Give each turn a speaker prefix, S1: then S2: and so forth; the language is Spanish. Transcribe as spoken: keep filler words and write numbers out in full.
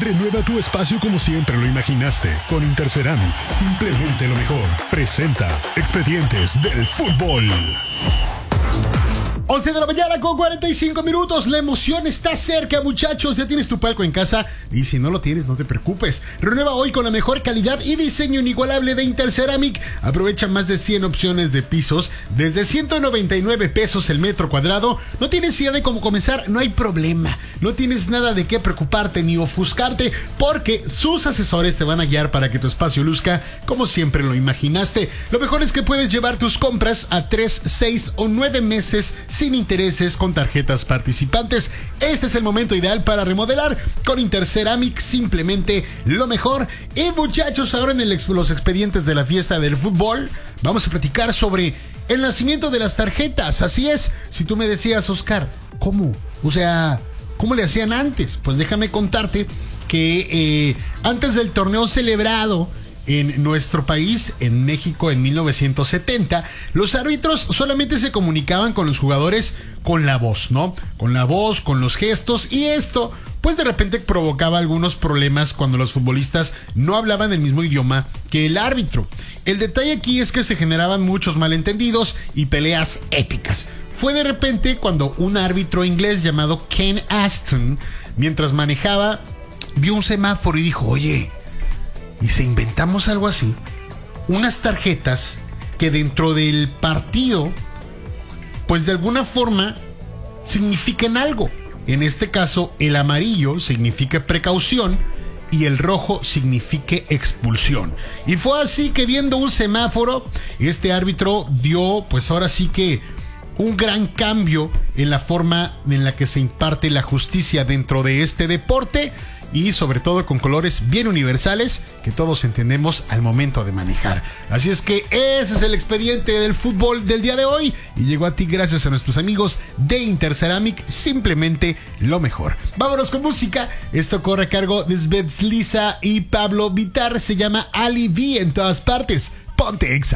S1: Renueva tu espacio como siempre lo imaginaste. Con Interceramic, simplemente lo mejor. Presenta Expedientes del Fútbol.
S2: once de la mañana con cuarenta y cinco minutos. La emoción está cerca, muchachos. Ya tienes tu palco en casa y si no lo tienes, no te preocupes. Renueva hoy con la mejor calidad y diseño inigualable de Interceramic. Aprovecha más de cien opciones de pisos desde ciento noventa y nueve pesos el metro cuadrado. No tienes idea de cómo comenzar, no hay problema. No tienes nada de qué preocuparte ni ofuscarte porque sus asesores te van a guiar para que tu espacio luzca como siempre lo imaginaste. Lo mejor es que puedes llevar tus compras a tres, seis o nueve meses sin intereses con tarjetas participantes. Este es el momento ideal para remodelar con Interceramic, simplemente lo mejor. Y muchachos, ahora en el, los expedientes de la fiesta del fútbol vamos a platicar sobre el nacimiento de las tarjetas. Así es, si tú me decías, Oscar, ¿cómo? O sea, ¿cómo le hacían antes? Pues déjame contarte que eh, antes del torneo celebrado en nuestro país, en México, en mil novecientos setenta, los árbitros solamente se comunicaban con los jugadores con la voz, ¿no? Con la voz, con los gestos, y esto, pues de repente provocaba algunos problemas cuando los futbolistas no hablaban el mismo idioma que el árbitro. El detalle aquí es que se generaban muchos malentendidos y peleas épicas. Fue de repente cuando un árbitro inglés llamado Ken Aston, mientras manejaba, vio un semáforo y dijo, oye, ¿y si inventamos algo así? Unas tarjetas que dentro del partido, pues de alguna forma, significan algo. En este caso, el amarillo significa precaución y el rojo significa expulsión. Y fue así que, viendo un semáforo, este árbitro dio, pues ahora sí que, un gran cambio en la forma en la que se imparte la justicia dentro de este deporte, y sobre todo con colores bien universales que todos entendemos al momento de manejar. Así es que ese es el expediente del fútbol del día de hoy y llegó a ti gracias a nuestros amigos de Interceramic, simplemente lo mejor. Vámonos con música. Esto corre a cargo de Svetlisa y Pablo Vittar, se llama Ali V en todas partes. Ponte Exa.